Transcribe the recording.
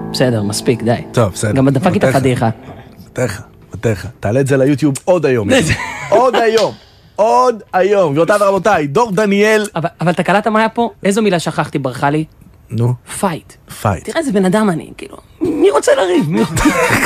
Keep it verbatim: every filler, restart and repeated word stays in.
בסדר, מספיק, די. טוב, בסדר. גם דפק איתה פדיחה. מתך, מתך. תעלה את זה ליוטיוב עוד היום. עוד היום. עוד היום. גבירותיי ורבותיי, דור דניאל. אבל, אבל אתה קלטת מה היה פה? איזו מילה שכחתי, ברחה לי? נו. פייט. פייט. תראה איזה בן אדם אני, כאילו. מי רוצה לריב?